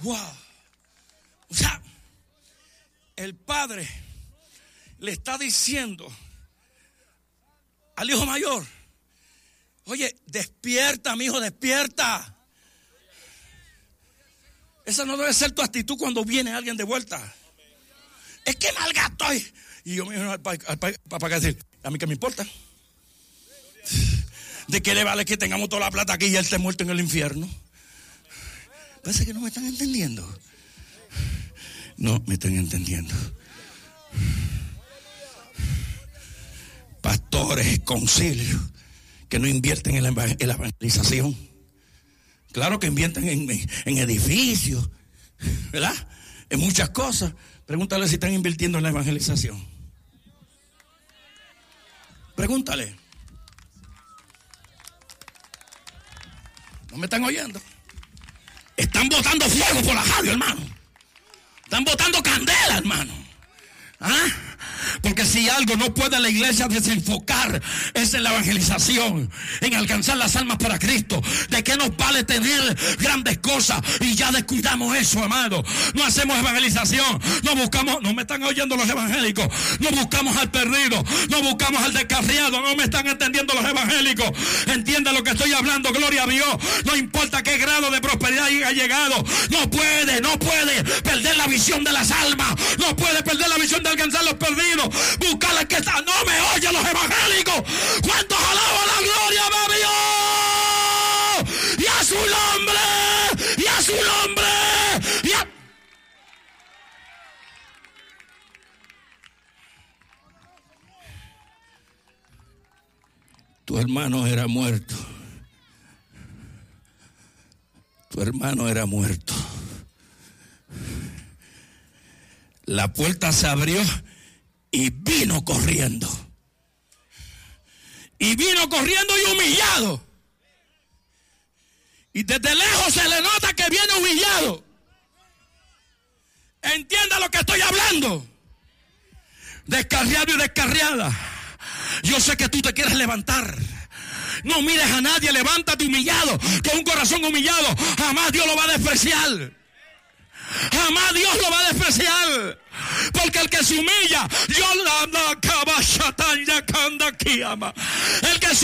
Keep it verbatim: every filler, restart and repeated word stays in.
Wow. O sea, el padre le está diciendo al hijo mayor: oye, despierta, mi hijo, despierta. Esa no debe ser tu actitud cuando viene alguien de vuelta. Es que malgasto. Y yo me digo al papá que decir: a mí que me importa. ¿De qué le vale que tengamos toda la plata aquí y él esté muerto en el infierno? Parece que no me están entendiendo. No me están entendiendo. Pastores, concilios que no invierten en la evangelización. Claro que invierten en, en edificios, ¿verdad? En muchas cosas. Pregúntale si están invirtiendo en la evangelización. Pregúntale. ¿No me están oyendo? Están botando fuego por la radio, hermano. Están botando candela, hermano. ¿Ah? Porque si algo no puede la iglesia desenfocar es en la evangelización, en alcanzar las almas para Cristo. ¿De qué nos vale tener grandes cosas y ya descuidamos eso, amado? No hacemos evangelización, no buscamos, no me están oyendo los evangélicos, no buscamos al perdido, no buscamos al descarriado, no me están entendiendo los evangélicos. Entiende lo que estoy hablando, gloria a Dios. No importa qué grado de prosperidad haya llegado, no puede, no puede perder la visión de las almas, no puede perder la visión de alcanzar los perdidos. Buscar al que está. No me oyen los evangélicos. ¿Cuántos alaban la gloria de Dios? Y a su nombre. Y a su nombre. Y a... Tu hermano era muerto. Tu hermano era muerto. La puerta se abrió y vino corriendo. Y vino corriendo y humillado. Y desde lejos se le nota que viene humillado. Entienda lo que estoy hablando. Descarriado y descarriada. Yo sé que tú te quieres levantar. No mires a nadie, levántate humillado. Con un corazón humillado, jamás Dios lo va a despreciar. Jamás Dios lo va a despreciar. Porque el que se humilla, yo la cabachatanya kanda kiyama. El que se